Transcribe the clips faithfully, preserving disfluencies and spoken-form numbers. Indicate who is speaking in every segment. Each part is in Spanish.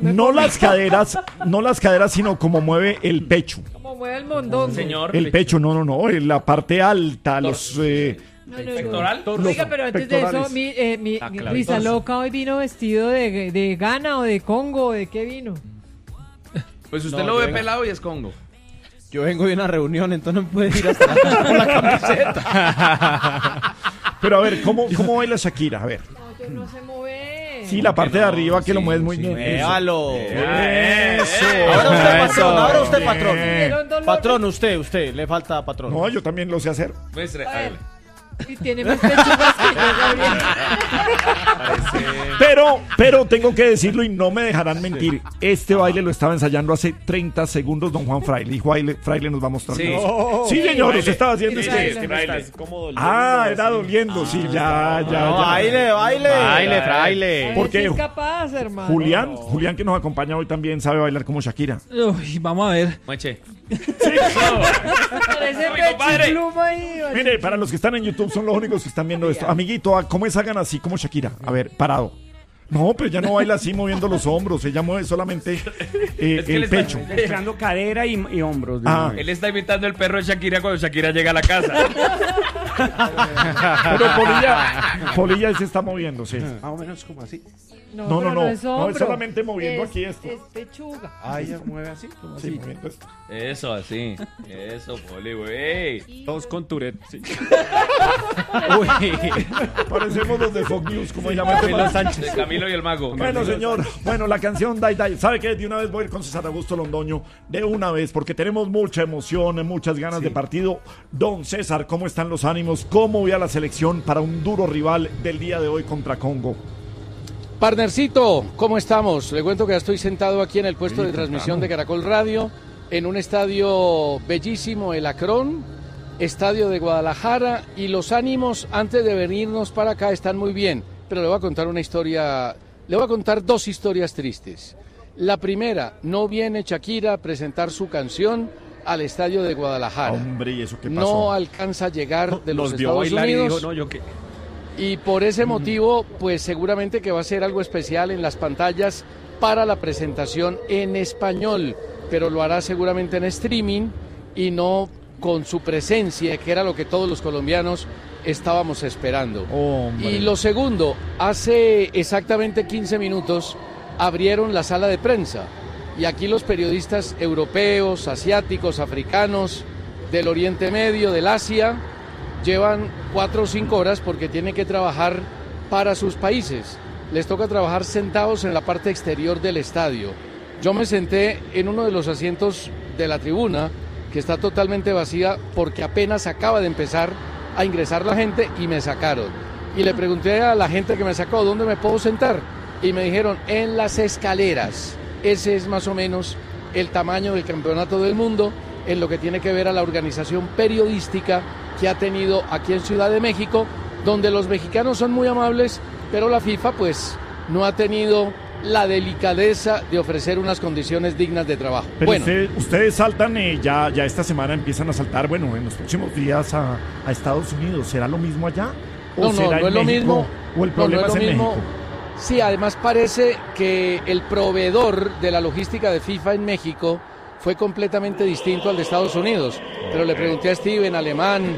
Speaker 1: me
Speaker 2: No
Speaker 1: come.
Speaker 2: las caderas, no las caderas, sino como mueve el pecho.
Speaker 1: Como mueve el mondongo.
Speaker 3: Señor.
Speaker 2: El pecho, no, no, no, en la parte alta, los... eh,
Speaker 1: No, no, no.
Speaker 3: ¿Pectoral?
Speaker 1: Oiga, pero antes de eso,
Speaker 2: pectorales.
Speaker 1: mi, eh, mi
Speaker 3: Ah, claro.
Speaker 1: Risa Loca hoy vino vestido de, de Ghana o de Congo, ¿o de qué vino?
Speaker 3: Pues usted
Speaker 4: No,
Speaker 3: lo
Speaker 4: yo
Speaker 3: ve
Speaker 4: vengo-
Speaker 3: pelado y es Congo.
Speaker 4: Yo vengo de una reunión, entonces no me puede ir hasta la casa con la camiseta.
Speaker 2: Pero a ver, ¿cómo, cómo baila Shakira? A ver.
Speaker 1: No, yo no sé mover.
Speaker 2: Sí, la parte de arriba que lo mueves muy bien. Eso.
Speaker 4: Muévalo.
Speaker 2: Eso.
Speaker 4: Ahora usted,
Speaker 2: Eso.
Speaker 4: patrón, ahora usted, patrón.
Speaker 1: Dieron dolor.
Speaker 4: Patrón, usted, usted, le falta patrón.
Speaker 2: No, yo también lo sé hacer.
Speaker 3: Muestre,
Speaker 1: A ver.
Speaker 3: hágale.
Speaker 1: Y tiene más pechugas que yo, Gabriel.
Speaker 2: Pero, pero tengo que decirlo y no me dejarán mentir. Este baile lo estaba ensayando hace treinta segundos don Juan Fraile. Y Fraile, Fraile nos va a mostrar.
Speaker 3: Sí.
Speaker 2: cómo. Sí, señor, usted estaba haciendo
Speaker 1: Sí,
Speaker 2: este.
Speaker 1: sí,
Speaker 5: Estás como doliendo.
Speaker 2: Ah, era doliendo, sí, ya, ya,
Speaker 4: No,
Speaker 2: ya.
Speaker 4: baile, baile.
Speaker 5: Baile,
Speaker 1: A ver
Speaker 5: fraile.
Speaker 2: ¿Por qué?
Speaker 1: si es capaz, hermano.
Speaker 2: Julián, Julián que nos acompaña hoy también sabe bailar como Shakira.
Speaker 6: Uy, vamos a ver.
Speaker 3: Mueche.
Speaker 1: Parece
Speaker 3: Uy, compadre.
Speaker 1: pechipluma ahí.
Speaker 2: Mire, para los que están en YouTube son los únicos que están viendo esto. Amiguito, ah, ¿cómo es hagan así como Shakira? A ver, parado. No, pero ella no baila así moviendo los hombros, ella mueve solamente eh,
Speaker 3: Es que
Speaker 2: el
Speaker 3: le está-
Speaker 2: pecho.
Speaker 5: Mezclando cadera y, y hombros. de
Speaker 2: Ah.
Speaker 5: una vez.
Speaker 3: Él está imitando el perro de Shakira cuando Shakira llega a la casa.
Speaker 2: Pero Polilla, Polilla se está moviendo, sí.
Speaker 5: Más o menos como así.
Speaker 1: No,
Speaker 2: No, no,
Speaker 1: pero
Speaker 2: no,
Speaker 1: es
Speaker 2: no, es
Speaker 1: hombro.
Speaker 2: solamente moviendo
Speaker 1: Es-
Speaker 2: aquí esto.
Speaker 1: Es pechuga.
Speaker 5: Ah, ella mueve así. Como
Speaker 2: Sí,
Speaker 5: así.
Speaker 2: moviendo esto.
Speaker 3: Eso, así. Eso, Poli, güey.
Speaker 5: Todos con Tourette. Sí.
Speaker 2: Parecemos los de Fox News, como llaman.
Speaker 5: Camilo Sánchez.
Speaker 3: De Camilo y el mago.
Speaker 2: Bueno, señor, bueno, la canción Dai Dai, ¿sabe qué? De una vez voy a ir con César Augusto Londoño, de una vez, porque tenemos mucha emoción, muchas ganas de partido. Don César, ¿cómo están los ánimos? ¿Cómo ve a la selección para un duro rival del día de hoy contra Congo?
Speaker 7: Partnercito, ¿cómo estamos? Le cuento que ya estoy sentado aquí en el puesto
Speaker 2: Sí,
Speaker 7: de transmisión
Speaker 2: temprano.
Speaker 7: de Caracol Radio, en un estadio bellísimo, el Acrón, estadio de Guadalajara, y los ánimos antes de venirnos para acá están muy bien, pero le voy a contar una historia, le voy a contar dos historias tristes. La primera, no viene Shakira a presentar su canción al estadio de Guadalajara.
Speaker 2: Hombre, ¿y eso qué pasó?
Speaker 7: No alcanza a llegar de los
Speaker 5: Los vio
Speaker 7: Estados
Speaker 5: bailar y
Speaker 7: Unidos.
Speaker 5: dijo, no, yo qué.
Speaker 7: Y por ese motivo, pues seguramente que va a ser algo especial en las pantallas para la presentación en español, pero lo hará seguramente en streaming y no con su presencia, que era lo que todos los colombianos estábamos esperando.
Speaker 2: Hombre.
Speaker 7: Y lo segundo, hace exactamente quince minutos abrieron la sala de prensa y aquí los periodistas europeos, asiáticos, africanos, del Oriente Medio, del Asia, llevan cuatro o cinco horas porque tienen que trabajar para sus países. Les toca trabajar sentados en la parte exterior del estadio. Yo me senté en uno de los asientos de la tribuna, que está totalmente vacía porque apenas acaba de empezar a ingresar la gente y me sacaron. Y le pregunté a la gente que me sacó, ¿dónde me puedo sentar? Y me dijeron, en las escaleras. Ese es más o menos el tamaño del campeonato del mundo en lo que tiene que ver a la organización periodística que ha tenido aquí en Ciudad de México, donde los mexicanos son muy amables, pero la FIFA pues no ha tenido la delicadeza de ofrecer unas condiciones dignas de trabajo.
Speaker 2: Pero
Speaker 7: bueno,
Speaker 2: usted- ustedes saltan, eh, ya, ya esta semana empiezan a saltar, bueno, en los próximos días a, a Estados Unidos. ¿Será lo mismo allá? ¿O
Speaker 7: no, no,
Speaker 2: será
Speaker 7: no
Speaker 2: en
Speaker 7: es lo
Speaker 2: México?
Speaker 7: mismo.
Speaker 2: ¿O el
Speaker 7: No,
Speaker 2: problema
Speaker 7: no es
Speaker 2: es
Speaker 7: lo
Speaker 2: en
Speaker 7: mismo.
Speaker 2: México?
Speaker 7: Sí, además parece que el proveedor de la logística de FIFA en México fue completamente distinto al de Estados Unidos. Pero le pregunté a Steven Alemán,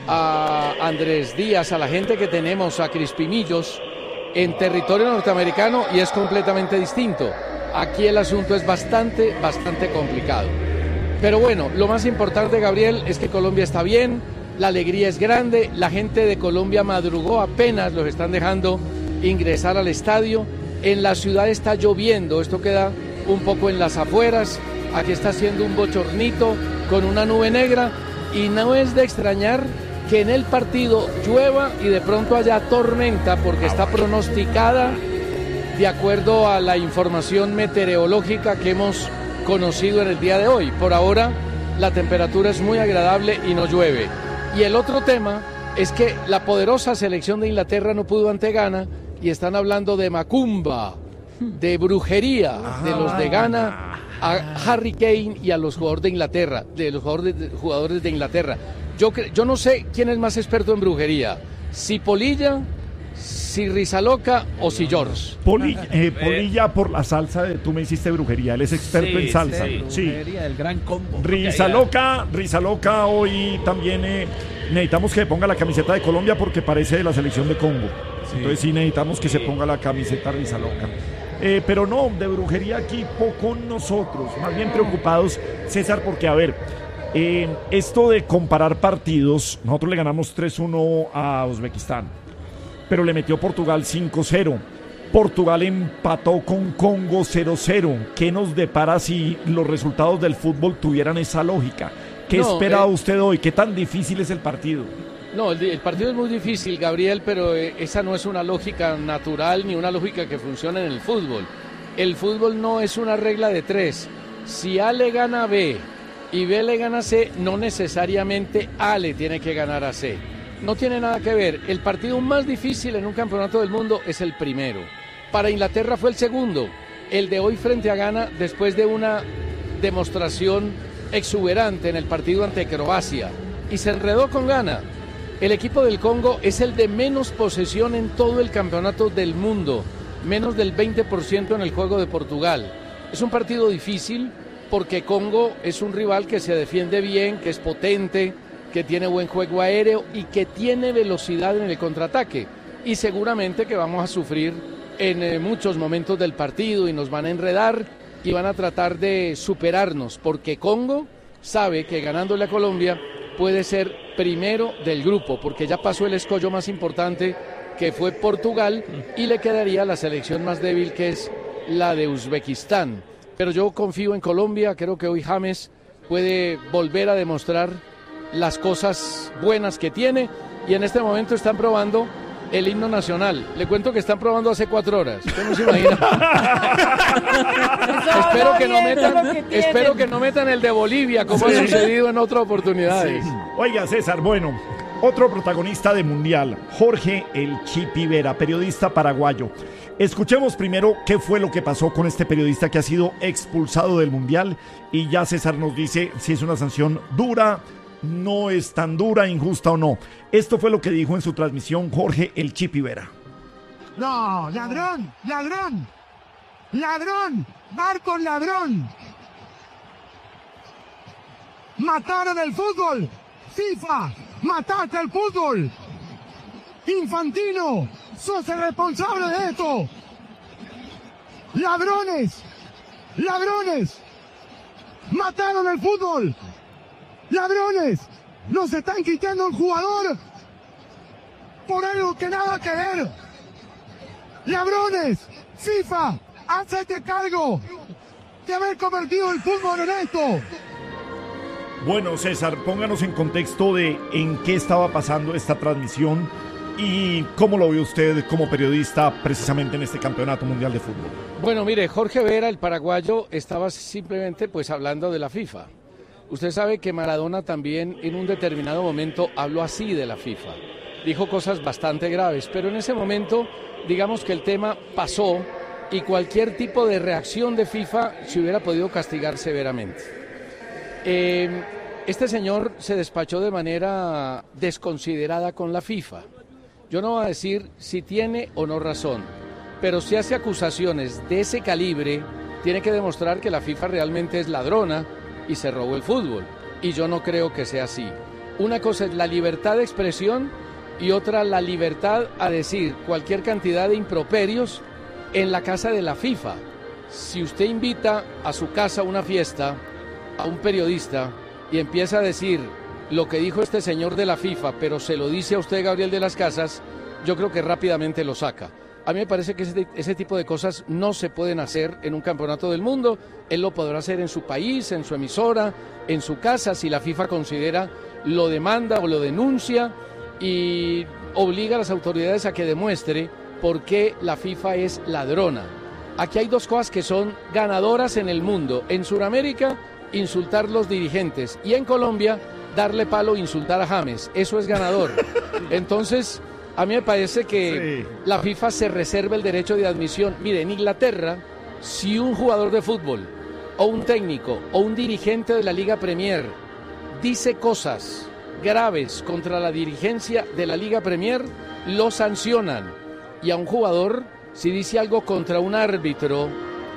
Speaker 7: a Andrés Díaz, a la gente que tenemos, a Crispimillos, en territorio norteamericano y es completamente distinto. Aquí el asunto es bastante, bastante complicado. Pero bueno, lo más importante, Gabriel, es que Colombia está bien, la alegría es grande, la gente de Colombia madrugó, apenas los están dejando ingresar al estadio. En la ciudad está lloviendo, esto queda un poco en las afueras, aquí está haciendo un bochornito con una nube negra y no es de extrañar que en el partido llueva y de pronto haya tormenta porque está pronosticada de acuerdo a la información meteorológica que hemos conocido en el día de hoy. Por ahora la temperatura es muy agradable y no llueve. Y el otro tema es que la poderosa selección de Inglaterra no pudo ante Ghana y están hablando de macumba, de brujería, de los de Ghana, a Harry Kane y a los jugadores de Inglaterra, de los jugadores de, jugadores de Inglaterra. Yo, cre- yo no sé quién es más experto en brujería, si Polilla si Rizaloca o si George.
Speaker 2: Poli, eh, Polilla, por la salsa de tú me hiciste brujería, él es experto
Speaker 3: Sí,
Speaker 2: en salsa.
Speaker 3: sí.
Speaker 2: Sí.
Speaker 4: Brujería del gran combo.
Speaker 2: Rizaloca, Rizaloca hoy también eh, necesitamos que ponga la camiseta de Colombia porque parece de la selección de Congo. Entonces sí necesitamos que se ponga la camiseta Rizaloca. Eh, pero no, de brujería aquí poco nosotros, más bien preocupados, César, porque a ver, eh, esto de comparar partidos, nosotros le ganamos tres uno a Uzbekistán, pero le metió Portugal cinco cero. Portugal empató con Congo cero cero. ¿Qué nos depara si los resultados del fútbol tuvieran esa lógica? ¿Qué
Speaker 7: No,
Speaker 2: espera
Speaker 7: eh,
Speaker 2: usted hoy? ¿Qué tan difícil es el partido?
Speaker 7: No, el, el partido es muy difícil, Gabriel, pero eh, esa no es una lógica natural ni una lógica que funciona en el fútbol. El fútbol no es una regla de tres. Si A le gana a B y B le gana a C, no necesariamente A le tiene que ganar a C. No tiene nada que ver. El partido más difícil en un campeonato del mundo es el primero. Para Inglaterra fue el segundo. El de hoy frente a Ghana, después de una demostración exuberante en el partido ante Croacia. Y se enredó con Ghana. El equipo del Congo es el de menos posesión en todo el campeonato del mundo. Menos del veinte por ciento en el juego de Portugal. Es un partido difícil porque Congo es un rival que se defiende bien, que es potente, que tiene buen juego aéreo y que tiene velocidad en el contraataque. Y seguramente que vamos a sufrir en eh, muchos momentos del partido y nos van a enredar y van a tratar de superarnos, porque Congo sabe que ganándole a Colombia puede ser primero del grupo, porque ya pasó el escollo más importante que fue Portugal y le quedaría la selección más débil que es la de Uzbekistán. Pero yo confío en Colombia, creo que hoy James puede volver a demostrar las cosas buenas que tiene y en este momento están probando el himno nacional. Le cuento que están probando hace cuatro horas. Usted no se imagina. espero que no metan, que espero que no metan el de Bolivia como sí. ha sucedido en otras oportunidades.
Speaker 2: Sí. Oiga, César, bueno, otro protagonista de Mundial, Jorge El Chipi Vera, periodista paraguayo. Escuchemos primero qué fue lo que pasó con este periodista que ha sido expulsado del Mundial y ya César nos dice si es una sanción dura, no es tan dura, injusta o no. Esto fue lo que dijo en su transmisión Jorge El Chipi Vera.
Speaker 6: No, ladrón, ladrón, ladrón, Marcos ladrón. Mataron el fútbol, FIFA, mataste el fútbol. Infantino, sos el responsable de esto. Ladrones, ladrones, mataron el fútbol. Ladrones, nos están quitando un jugador por algo que nada que ver. Ladrones, FIFA, hacete cargo de haber convertido el fútbol en esto.
Speaker 2: Bueno, César, pónganos en contexto de en qué estaba pasando esta transmisión y cómo lo ve usted como periodista precisamente en este Campeonato Mundial de Fútbol.
Speaker 7: Bueno, mire, Jorge Vera, el paraguayo, estaba simplemente pues hablando de la FIFA. Usted sabe que Maradona también en un determinado momento habló así de la FIFA. Dijo cosas bastante graves, pero en ese momento, digamos que el tema pasó y cualquier tipo de reacción de FIFA se hubiera podido castigar severamente. Eh, este señor se despachó de manera desconsiderada con la FIFA. Yo no voy a decir si tiene o no razón, pero si hace acusaciones de ese calibre, tiene que demostrar que la FIFA realmente es ladrona y se robó el fútbol. Y yo no creo que sea así. Una cosa es la libertad de expresión y otra la libertad a decir cualquier cantidad de improperios en la casa de la FIFA. Si usted invita a su casa a una fiesta a un periodista y empieza a decir lo que dijo este señor de la FIFA, pero se lo dice a usted, Gabriel de las Casas, yo creo que rápidamente lo saca. A mí me parece que ese, ese tipo de cosas no se pueden hacer en un campeonato del mundo. Él lo podrá hacer en su país, en su emisora, en su casa, si la FIFA considera, lo demanda o lo denuncia y obliga a las autoridades a que demuestre por qué la FIFA es ladrona. Aquí hay dos cosas que son ganadoras en el mundo. En Sudamérica, insultar los dirigentes, y en Colombia, darle palo e insultar a James. Eso es ganador. Entonces, a mí me parece que sí. La FIFA se reserva el derecho de admisión. Mire, en Inglaterra, si un jugador de fútbol, o un técnico, o un dirigente de la Liga Premier dice cosas graves contra la dirigencia de la Liga Premier, lo sancionan. Y a un jugador, si dice algo contra un árbitro,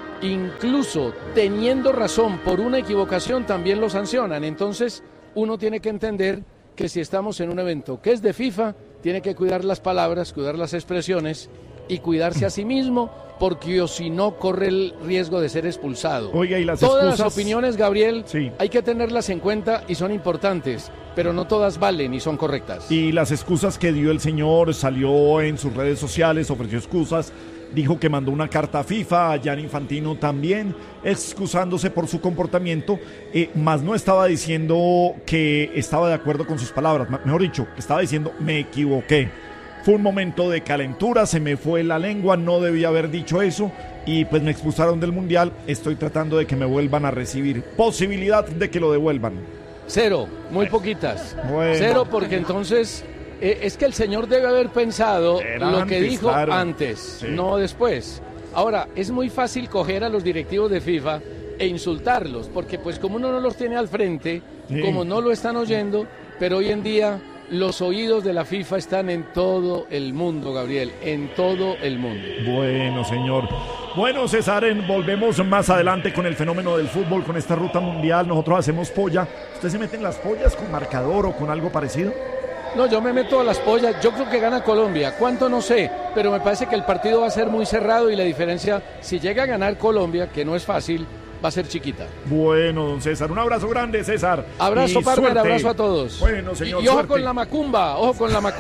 Speaker 7: incluso teniendo razón por una equivocación, también lo sancionan. Entonces, uno tiene que entender que si estamos en un evento que es de FIFA, tiene que cuidar las palabras, cuidar las expresiones y cuidarse a sí mismo, porque o si no corre el riesgo de ser expulsado.
Speaker 2: Oiga, ¿y las
Speaker 7: Todas
Speaker 2: excusas?
Speaker 7: las opiniones, Gabriel,
Speaker 2: Sí.
Speaker 7: hay que tenerlas en cuenta y son importantes, pero no todas valen y son correctas.
Speaker 2: Y las excusas que dio el señor, salió en sus redes sociales, ofreció excusas, dijo que mandó una carta a FIFA, a Gianni Infantino también, excusándose por su comportamiento, eh, más no estaba diciendo que estaba de acuerdo con sus palabras, mejor dicho, estaba diciendo me equivoqué. Fue un momento de calentura, se me fue la lengua, no debía haber dicho eso y pues me expulsaron del Mundial. Estoy tratando de que me vuelvan a recibir. Posibilidad de que lo devuelvan.
Speaker 7: Cero, muy poquitas.
Speaker 2: Bueno.
Speaker 7: Cero porque entonces eh, es que el señor debe haber pensado
Speaker 2: Era
Speaker 7: lo que
Speaker 2: antes,
Speaker 7: dijo
Speaker 2: claro.
Speaker 7: antes,
Speaker 2: Sí.
Speaker 7: no después. Ahora, es muy fácil coger a los directivos de FIFA e insultarlos, porque pues como uno no los tiene al frente,
Speaker 2: Sí.
Speaker 7: como no lo están oyendo, pero hoy en día los oídos de la FIFA están en todo el mundo, Gabriel, en todo el mundo.
Speaker 2: Bueno, señor. Bueno, César, en- volvemos más adelante con el fenómeno del fútbol, con esta ruta mundial. Nosotros hacemos polla. ¿Usted se mete en las pollas con marcador o con algo parecido?
Speaker 7: No, yo me meto a las pollas, yo creo que gana Colombia, cuánto no sé, pero me parece que el partido va a ser muy cerrado y la diferencia, si llega a ganar Colombia, que no es fácil, va a ser chiquita.
Speaker 2: Bueno, don César, un abrazo grande, César.
Speaker 7: Abrazo,
Speaker 2: Y
Speaker 7: partner,
Speaker 2: suerte.
Speaker 7: abrazo a todos.
Speaker 2: Bueno, señor,
Speaker 7: y, y ojo
Speaker 2: suerte.
Speaker 7: con la macumba, ojo con la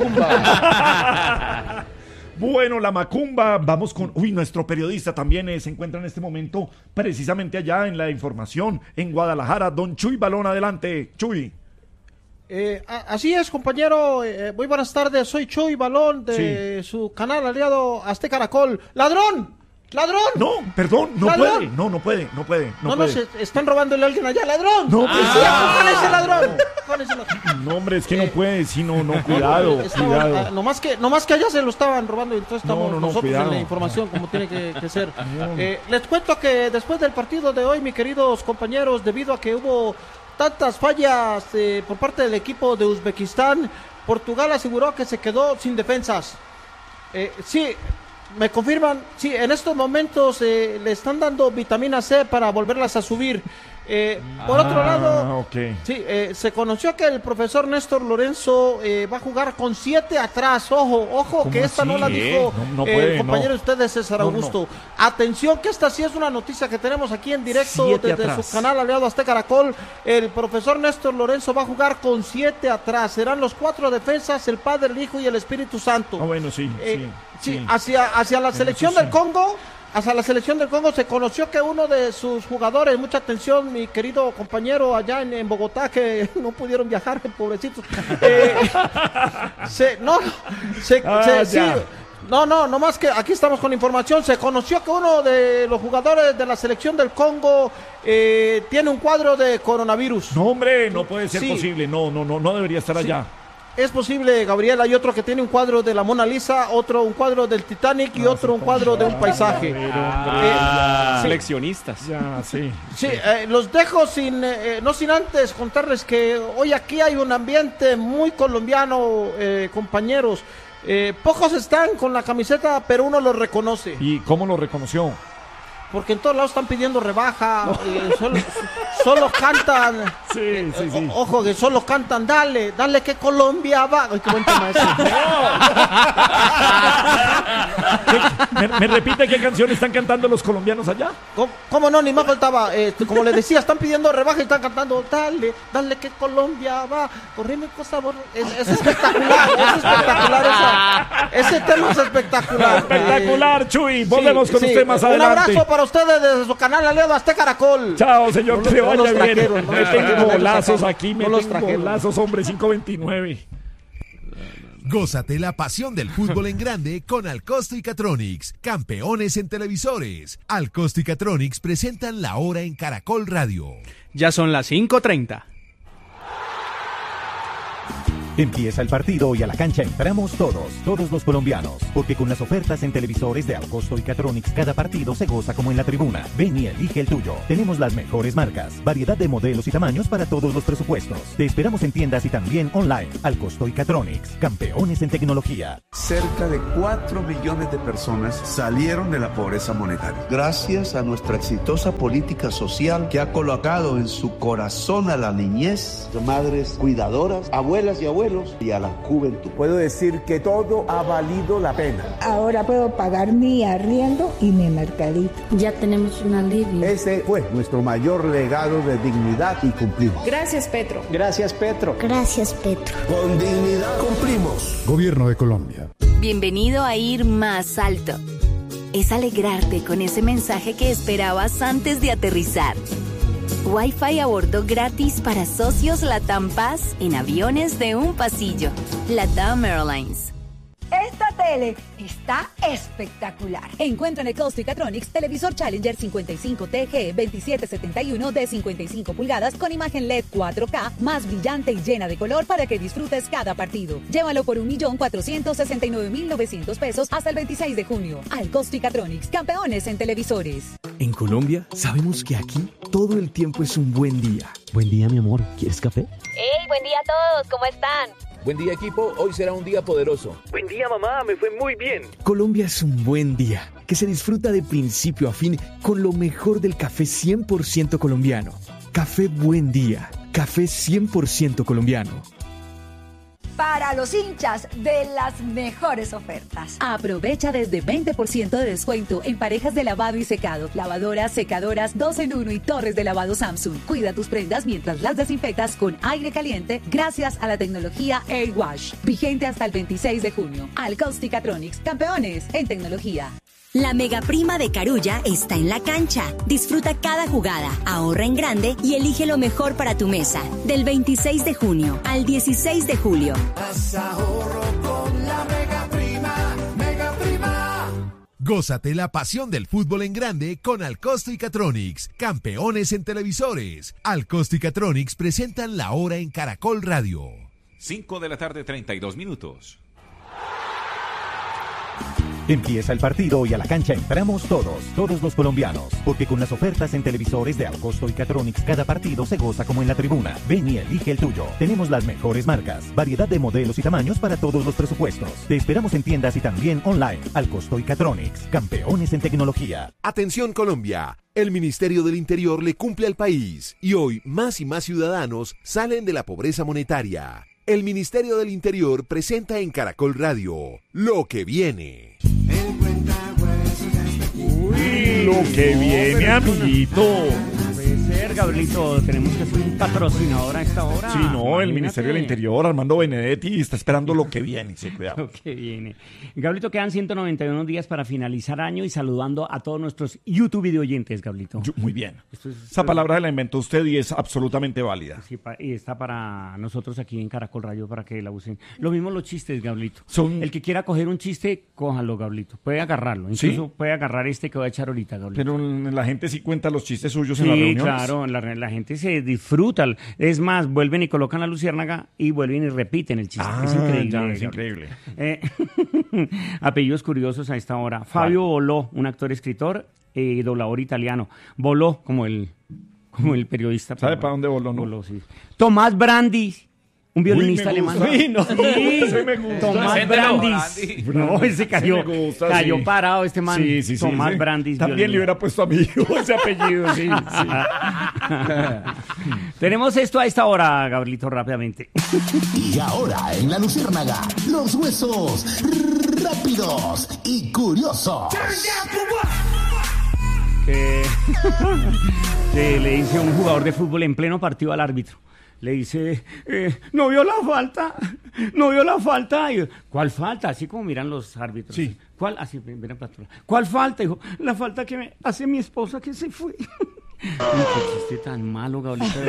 Speaker 7: macumba.
Speaker 2: Bueno, la macumba, vamos con... Uy, nuestro periodista también eh, se encuentra en este momento precisamente allá en la información, en Guadalajara. Don Chuy Balón, adelante, Chuy.
Speaker 8: Eh, a- así es, compañero. Eh, muy buenas tardes. Soy Chuy Balón de su canal aliado Azteca Caracol. ¡Ladrón! ¡Ladrón!
Speaker 2: No, perdón, no
Speaker 8: ¡Ladrón!
Speaker 2: puede, no, no puede, no puede, no,
Speaker 8: No, no,
Speaker 2: puede.
Speaker 8: se están robándole a alguien allá. ¡Ladrón!
Speaker 2: No, pues,
Speaker 8: Sí,
Speaker 2: ah.
Speaker 8: ¡con ese ladrón! ¡Con ese ladrón!
Speaker 2: No, hombre, es que no puede, sí, no, no, cuidado,
Speaker 8: Estaban,
Speaker 2: cuidado.
Speaker 8: ah, nomás que, nomás que allá se lo estaban robando y entonces estamos
Speaker 2: No, no, no,
Speaker 8: nosotros
Speaker 2: cuidado.
Speaker 8: en la información como tiene que, que ser. Eh, les cuento que después del partido de hoy, mis queridos compañeros, debido a que hubo tantas fallas eh, por parte del equipo de Uzbekistán, Portugal aseguró que se quedó sin defensas. Eh, sí, me confirman, sí, en estos momentos eh, le están dando vitamina C para volverlas a subir. Eh, por otro
Speaker 2: Ah,
Speaker 8: lado,
Speaker 2: ok.
Speaker 8: sí, eh, se conoció que el profesor Néstor Lorenzo eh, va a jugar con siete atrás. Ojo, ojo,
Speaker 2: ¿Cómo
Speaker 8: que esta no
Speaker 2: así?
Speaker 8: la dijo
Speaker 2: No, no
Speaker 8: eh,
Speaker 2: puede,
Speaker 8: el compañero
Speaker 2: no.
Speaker 8: de ustedes, César
Speaker 2: No, no.
Speaker 8: Augusto. Atención, que esta sí es una noticia que tenemos aquí en directo
Speaker 2: Siete
Speaker 8: desde
Speaker 2: atrás.
Speaker 8: su canal aliado Azteca Caracol. El profesor Néstor Lorenzo va a jugar con siete atrás. Serán los cuatro defensas, el Padre, el Hijo y el Espíritu Santo.
Speaker 2: Ah, bueno, sí,
Speaker 8: Eh,
Speaker 2: sí,
Speaker 8: sí,
Speaker 2: sí.
Speaker 8: hacia, hacia la
Speaker 2: Eso
Speaker 8: selección
Speaker 2: sí.
Speaker 8: del Congo, hacia la selección del Congo se conoció que uno de sus jugadores, mucha atención, mi querido compañero allá en, en Bogotá, que no pudieron viajar, pobrecitos. Eh, se, no, se,
Speaker 2: Ah,
Speaker 8: se- sí,
Speaker 2: ya.
Speaker 8: no, no, no más que aquí estamos con información. Se conoció que uno de los jugadores de la selección del Congo eh, tiene un cuadro de coronavirus.
Speaker 2: No, hombre, no puede ser
Speaker 8: Sí.
Speaker 2: posible. No, no, no, no debería estar allá.
Speaker 8: Es posible, Gabriel. Hay otro que tiene un cuadro de la Mona Lisa, otro un cuadro del Titanic y otro un cuadro de un paisaje.
Speaker 5: Ah,
Speaker 8: sí.
Speaker 5: Seleccionistas.
Speaker 2: Ya, sí.
Speaker 8: Sí, eh, los dejo sin, eh, no sin antes contarles que hoy aquí hay un ambiente muy colombiano, eh, compañeros. Eh, pocos están con la camiseta, pero uno los reconoce.
Speaker 2: ¿Y cómo lo reconoció?
Speaker 8: Porque en todos lados están pidiendo rebaja, eh, solo, solo cantan.
Speaker 2: Sí, sí, sí.
Speaker 8: O- ojo, que solo cantan, dale, dale que Colombia va. Ay, qué buen tema ese.
Speaker 2: ¿Me, me repite qué canción están cantando los colombianos allá?
Speaker 8: ¿Cómo, cómo no? Ni más faltaba. Eh, como les decía, están pidiendo rebaja y están cantando, dale, dale que Colombia va. Correme cosa borra. Es, es espectacular, es espectacular esa. Ese tema es espectacular.
Speaker 2: Espectacular, Chuy. Volvemos
Speaker 8: Sí,
Speaker 2: con
Speaker 8: sí.
Speaker 2: usted más
Speaker 8: Un
Speaker 2: adelante.
Speaker 8: abrazo para ustedes desde su canal aliado Azteca Caracol.
Speaker 2: Chao, señor,
Speaker 8: No
Speaker 2: que
Speaker 8: los-
Speaker 2: le
Speaker 8: no
Speaker 2: vaya
Speaker 8: los
Speaker 2: bien.
Speaker 8: trajeron, no
Speaker 2: Me
Speaker 8: los
Speaker 2: tengo
Speaker 8: trajeron,
Speaker 2: bolazos
Speaker 8: no los
Speaker 2: aquí, me
Speaker 8: no los
Speaker 2: tengo
Speaker 8: trajeron.
Speaker 2: bolazos, hombre, cinco veintinueve.
Speaker 9: Gózate la pasión del fútbol en grande con Alcosto y Catronics, campeones en televisores. Alcosto y Catronics presentan La Hora en Caracol Radio.
Speaker 10: Ya son las cinco treinta. Empieza el partido y a la cancha entramos todos, todos los colombianos, porque con las ofertas en televisores de Alcosto y Catronics cada partido se goza como en la tribuna. Ven y elige el tuyo. Tenemos las mejores marcas, variedad de modelos y tamaños para todos los presupuestos. Te esperamos en tiendas y también online. Alcosto y Catronics, campeones en tecnología.
Speaker 11: Cerca de cuatro millones de personas salieron de la pobreza monetaria. Gracias a nuestra exitosa política social que ha colocado en su corazón a la niñez, madres cuidadoras, abuelas y abuelos, y a la juventud. Puedo decir que todo ha valido la pena.
Speaker 12: Ahora puedo pagar mi arriendo y mi mercadito. Ya tenemos un alivio.
Speaker 11: Ese fue nuestro mayor legado de dignidad y cumplimos.
Speaker 12: Gracias, Petro.
Speaker 11: Gracias, Petro.
Speaker 12: Gracias, Petro.
Speaker 11: Con dignidad cumplimos.
Speaker 13: Gobierno de Colombia.
Speaker 14: Bienvenido a Ir Más Alto. Es alegrarte con ese mensaje que esperabas antes de aterrizar. Wi-Fi a bordo gratis para socios LATAM Paz en aviones de un pasillo. LATAM Airlines.
Speaker 15: Esta tele está espectacular. Encuentra en el Alcosto y Catronics televisor Challenger cincuenta y cinco T G veintisiete setenta y uno de cincuenta y cinco pulgadas con imagen L E D cuatro K más brillante y llena de color para que disfrutes cada partido. Llévalo por un millón cuatrocientos sesenta y nueve mil novecientos pesos hasta el veintiséis de junio. Alcosto y Catronics, campeones en televisores.
Speaker 16: En Colombia sabemos que aquí todo el tiempo es un buen día.
Speaker 17: Buen día, mi amor. ¿Quieres café?
Speaker 18: ¡Hey, buen día a todos! ¿Cómo están?
Speaker 19: Buen día, equipo. Hoy será un día poderoso.
Speaker 20: Buen día, mamá. Me fue muy bien.
Speaker 16: Colombia es un buen día que se disfruta de principio a fin con lo mejor del café cien por ciento colombiano. Café Buen Día. Café cien por ciento colombiano.
Speaker 15: Para los hinchas de las mejores ofertas. Aprovecha desde veinte por ciento de descuento en parejas de lavado y secado, lavadoras, secadoras, dos en uno y torres de lavado Samsung. Cuida tus prendas mientras las desinfectas con aire caliente gracias a la tecnología Air Wash. Vigente hasta el veintiséis de junio. Alcosto y Catronics, campeones en tecnología.
Speaker 14: La mega prima de Carulla está en la cancha. Disfruta cada jugada, ahorra en grande y elige lo mejor para tu mesa. Del veintiséis de junio al dieciséis de julio.
Speaker 9: Haz ahorro con la mega prima, mega prima. Gózate la pasión del fútbol en grande con Alcosto y Catronics, campeones en televisores. Alcosto y Catronics presentan la hora en Caracol Radio.
Speaker 21: cinco de la tarde, treinta y dos minutos.
Speaker 10: Empieza el partido y a la cancha entramos todos, todos los colombianos, porque con las ofertas en televisores de Alcosto y Catronics cada partido se goza como en la tribuna. Ven y elige el tuyo. Tenemos las mejores marcas, variedad de modelos y tamaños para todos los presupuestos. Te esperamos en tiendas y también online. Alcosto y Catronics, campeones en tecnología.
Speaker 9: Atención Colombia, el Ministerio del Interior le cumple al país y hoy más y más ciudadanos salen de la pobreza monetaria. El Ministerio del Interior presenta en Caracol Radio Lo que viene.
Speaker 2: Uy, lo que viene, amiguito.
Speaker 5: Puede ser, Gabrielito, tenemos que hacer un patrocinador a esta hora.
Speaker 2: Sí, no,
Speaker 5: Imagínate.
Speaker 2: el Ministerio del Interior, Armando Benedetti, está esperando lo que viene. Sí, cuidado.
Speaker 5: Lo que viene. Gabrielito, quedan ciento noventa y uno días para finalizar año y saludando a todos nuestros YouTube video oyentes, Gabrielito.
Speaker 2: Yo, muy bien.
Speaker 5: Esto es,
Speaker 2: Esa palabra se la inventó usted y es absolutamente válida.
Speaker 5: Sí, pa, y está para nosotros aquí en Caracol Radio para que la usen. Lo mismo los chistes, Gabrielito.
Speaker 2: Son...
Speaker 5: El que quiera coger un chiste, cójalo, Gabrielito. Puede agarrarlo. Incluso
Speaker 2: ¿Sí?
Speaker 5: puede agarrar este que voy a echar ahorita, Gabrielito.
Speaker 2: Pero la gente sí cuenta los chistes suyos
Speaker 5: sí,
Speaker 2: en las reuniones.
Speaker 5: Claro, la, la gente se disfruta. Es más, vuelven y colocan la luciérnaga y vuelven y repiten el chiste.
Speaker 2: Ah,
Speaker 5: es increíble.
Speaker 2: ya, es increíble.
Speaker 5: Eh, apellidos curiosos a esta hora. Fabio Boló, un actor, escritor y eh, doblador italiano. Boló, como el, como el periodista.
Speaker 2: ¿Sabe para dónde voló, no?
Speaker 5: Boló, sí. Tomás Brandis. Un violinista
Speaker 2: Uy,
Speaker 5: alemán.
Speaker 2: Sí, no,
Speaker 5: sí,
Speaker 2: ese me gusta.
Speaker 5: Tomás Brandis. No, ese cayó,
Speaker 2: ese me gusta,
Speaker 5: cayó
Speaker 2: sí.
Speaker 5: parado este man.
Speaker 2: Sí, sí, sí,
Speaker 5: Tomás
Speaker 2: sí.
Speaker 5: Brandis.
Speaker 2: También
Speaker 5: violinista.
Speaker 2: le hubiera puesto a mi hijo ese apellido, sí. sí.
Speaker 5: Tenemos esto a esta hora, Gabrielito, rápidamente.
Speaker 22: Y ahora en la luciérnaga, los huesos rápidos y curiosos.
Speaker 5: Que, que le dice un jugador de fútbol en pleno partido al árbitro. Le dice, eh, no vio la falta, no vio la falta. Y, ¿cuál falta? Así como miran los árbitros.
Speaker 2: Sí.
Speaker 5: ¿Cuál? Así, miran para atrás. ¿Cuál falta? Dijo, la falta que me hace mi esposa que se fue. Uy, qué chiste tan malo, Gabrielito.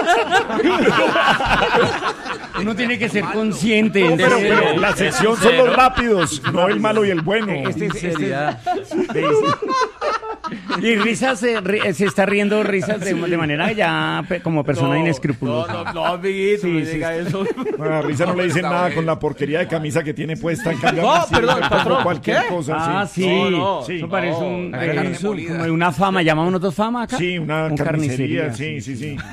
Speaker 5: Uno tiene que ser consciente.
Speaker 2: No, pero, pero la sección son los rápidos, no el malo y el bueno.
Speaker 5: Este, este, este, Y risas, se, ri- se está riendo risas de, de manera ya pe- como persona
Speaker 3: No,
Speaker 5: inescrupulosa.
Speaker 3: no, no, no, amiguito, no diga eso.
Speaker 2: Bueno, a Risa no le dicen nada con la porquería de camisa que tiene puesta en cambio.
Speaker 8: No,
Speaker 2: sí,
Speaker 8: perdón,
Speaker 2: como
Speaker 8: patrón,
Speaker 2: cualquier
Speaker 8: ¿qué?
Speaker 2: cosa.
Speaker 5: Ah, sí.
Speaker 2: sí.
Speaker 5: No,
Speaker 3: no,
Speaker 2: sí.
Speaker 5: Eso parece
Speaker 3: no,
Speaker 5: un,
Speaker 3: la
Speaker 5: eh,
Speaker 3: carne
Speaker 5: eso,
Speaker 3: molida.
Speaker 5: como una fama. ¿Llamamos nosotros fama acá?
Speaker 2: Sí, una
Speaker 5: Un
Speaker 2: carnicería, sí, sí, sí.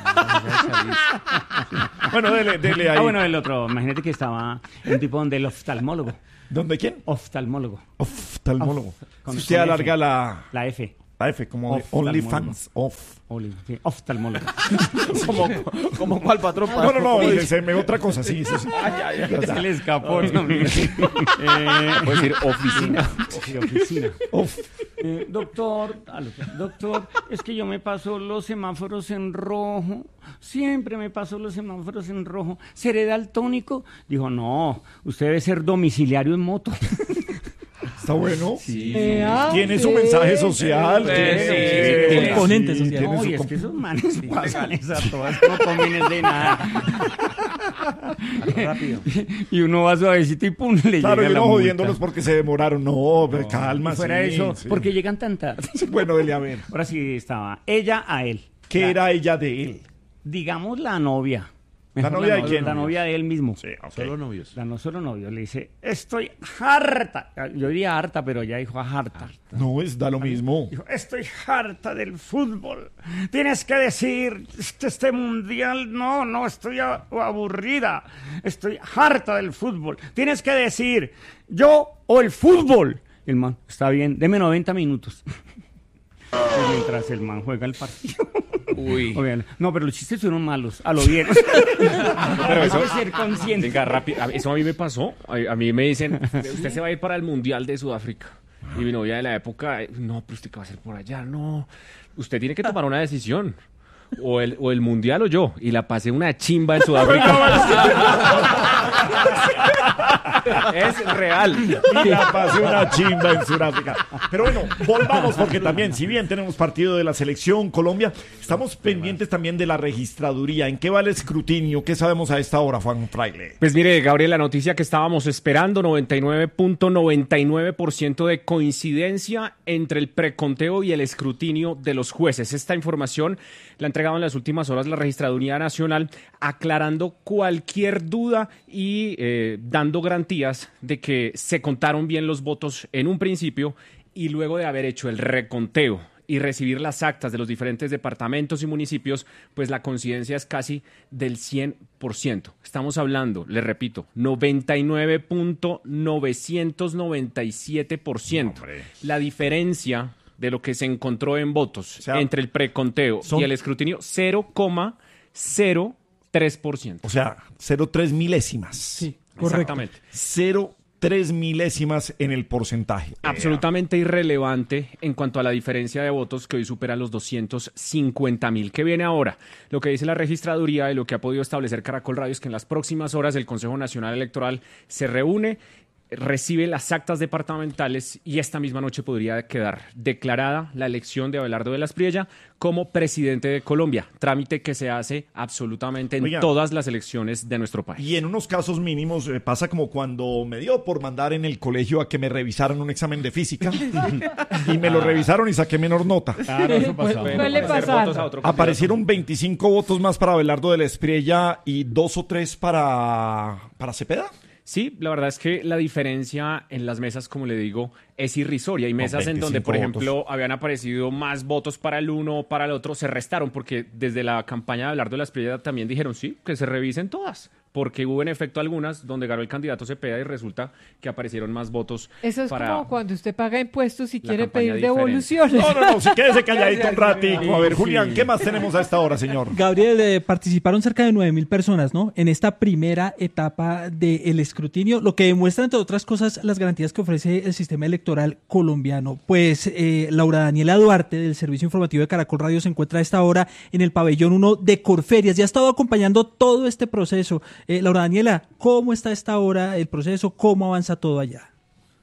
Speaker 2: Bueno, dele, dele ahí.
Speaker 5: Ah, bueno, el otro. Imagínate que estaba un tipo donde el oftalmólogo.
Speaker 2: ¿Dónde quién?
Speaker 5: Oftalmólogo.
Speaker 2: Oftalmólogo.
Speaker 5: Con-
Speaker 2: Si usted
Speaker 5: con
Speaker 2: alarga
Speaker 5: F.
Speaker 2: la,
Speaker 5: La F.
Speaker 2: la F, como de
Speaker 5: Oftalmólogo.
Speaker 2: OnlyFans. Off.
Speaker 5: Oli- sí, oftalmólogo.
Speaker 8: como, como cuál patrón.
Speaker 2: No, no, no, se me otra cosa, sí, sí, sí.
Speaker 8: Ay, ay, ay.
Speaker 5: Se le escapó. ¿no? Eh,
Speaker 3: Puedes decir oficina.
Speaker 5: sí, oficina.
Speaker 2: Off.
Speaker 5: Eh, doctor, aló, doctor, es que yo me paso los semáforos en rojo. Siempre me paso los semáforos en rojo. ¿Seré daltónico? Dijo, no, usted debe ser domiciliario en moto.
Speaker 2: Está bueno.
Speaker 3: Sí.
Speaker 12: Eh, ah,
Speaker 2: Tiene su
Speaker 12: sí.
Speaker 2: mensaje social.
Speaker 3: Sí,
Speaker 2: tiene-
Speaker 3: sí,
Speaker 2: tiene-
Speaker 3: sí,
Speaker 2: tiene-
Speaker 12: componente
Speaker 2: sí,
Speaker 12: social.
Speaker 2: tiene
Speaker 5: No,
Speaker 2: su
Speaker 5: y es
Speaker 2: comp-
Speaker 5: que esos manes pasan esas todas, no convienen de nada.
Speaker 4: Rápido.
Speaker 5: Y uno va suavecito y pum, le
Speaker 2: Claro,
Speaker 5: llega
Speaker 2: y
Speaker 5: la
Speaker 2: no
Speaker 5: multa.
Speaker 2: jodiéndolos porque se demoraron. No, calma,
Speaker 5: Y fuera
Speaker 2: sí,
Speaker 5: eso,
Speaker 2: sí.
Speaker 5: porque llegan tan tarde.
Speaker 2: Bueno, dele a ver.
Speaker 5: Ahora sí estaba ella a él.
Speaker 2: ¿Qué
Speaker 5: La-
Speaker 2: era ella de él?
Speaker 5: Digamos la novia.
Speaker 2: ¿La novia de quién?
Speaker 5: La novia de él mismo.
Speaker 2: Sí, ok.
Speaker 3: Solo novios.
Speaker 5: La no solo novio. Le dice, estoy harta. Yo diría harta, pero ella dijo harta.
Speaker 2: No, es da lo mismo.
Speaker 5: Dijo, estoy harta del fútbol. Tienes que decir, este, este mundial, no, no, estoy a- aburrida. Estoy harta del fútbol. Tienes que decir, yo o el fútbol. El man, está bien, deme noventa minutos. Y mientras el man juega el partido.
Speaker 3: Uy.
Speaker 5: Oigan, no, pero los chistes fueron malos, a lo bien.
Speaker 3: Pero eso,
Speaker 5: Hay que ser consciente.
Speaker 3: venga, rápido. A- Eso a mí me pasó. A, a mí me dicen, usted se va a ir para el Mundial de Sudáfrica. Y mi novia de la época, eh, no, pero usted qué va a hacer por allá, no. Usted tiene que tomar una decisión. O el, o el Mundial o yo. Y la pasé una chimba en Sudáfrica. Es real.
Speaker 2: Y la pasé una chimba en Sudáfrica. Pero bueno, volvamos porque también, si bien tenemos partido de la selección Colombia, estamos pendientes también de la registraduría. ¿En qué va el escrutinio? ¿Qué sabemos a esta hora, Juan Fraile?
Speaker 3: Pues mire, Gabriel, la noticia que estábamos esperando, noventa y nueve punto noventa y nueve por ciento de coincidencia entre el preconteo y el escrutinio de los jueces. Esta información la ha entregado en las últimas horas la Registraduría Nacional, aclarando cualquier duda y eh, dando garantías de que se contaron bien los votos en un principio y luego de haber hecho el reconteo y recibir las actas de los diferentes departamentos y municipios, pues la coincidencia es casi del cien por ciento. Estamos hablando, les repito, noventa y nueve punto novecientos noventa y siete por ciento.
Speaker 2: Hombre.
Speaker 3: La diferencia de lo que se encontró en votos
Speaker 2: O sea,
Speaker 3: entre el preconteo
Speaker 2: son-
Speaker 3: y el escrutinio, cero coma cero tres por ciento.
Speaker 2: O sea, cero coma tres milésimas.
Speaker 12: Sí, correcto.
Speaker 3: Exactamente.
Speaker 2: cero coma tres milésimas en el porcentaje.
Speaker 3: Absolutamente irrelevante en cuanto a la diferencia de votos que hoy supera los doscientos cincuenta mil. ¿Qué viene ahora? Lo que dice la registraduría y lo que ha podido establecer Caracol Radio es que en las próximas horas el Consejo Nacional Electoral se reúne, recibe las actas departamentales y esta misma noche podría quedar declarada la elección de Abelardo de las Priella como presidente de Colombia, trámite que se hace absolutamente en
Speaker 2: Oiga.
Speaker 3: todas las elecciones de nuestro país.
Speaker 2: Y en unos casos mínimos eh, pasa como cuando me dio por mandar en el colegio a que me revisaran un examen de física y me lo revisaron y saqué menor nota.
Speaker 5: Claro, eso pasó.
Speaker 12: Suele pasar.
Speaker 2: Aparecieron veinticinco votos más para Abelardo de la Espriella y dos o tres para, para Cepeda.
Speaker 3: Sí, la verdad es que la diferencia en las mesas, como le digo, es irrisoria. Hay mesas en donde, por
Speaker 2: veinticinco
Speaker 3: ejemplo, habían aparecido más votos para el uno o para el otro, se restaron porque desde la campaña de Abelardo de la Espriella también dijeron, sí, que se revisen todas, porque hubo en efecto algunas donde ganó el candidato Cepeda y resulta que aparecieron más votos
Speaker 12: Eso es
Speaker 3: para...
Speaker 12: como cuando usted paga impuestos y
Speaker 3: la
Speaker 12: quiere
Speaker 3: campaña
Speaker 12: pedir
Speaker 3: diferente.
Speaker 12: devoluciones.
Speaker 2: No, no, no, si quédese calladito un ratico. A ver,
Speaker 5: Sí.
Speaker 2: Julián, ¿qué más tenemos a esta hora, señor?
Speaker 1: Gabriel, eh, participaron cerca de nueve mil personas, ¿no? En esta primera etapa del escrutinio, lo que demuestra, entre otras cosas, las garantías que ofrece el sistema electoral colombiano. Pues eh, Laura Daniela Duarte, del Servicio Informativo de Caracol Radio, se encuentra a esta hora en el pabellón uno de Corferias y ha estado acompañando todo este proceso. Eh, Laura Daniela, ¿cómo está a esta hora el proceso? ¿Cómo avanza todo allá?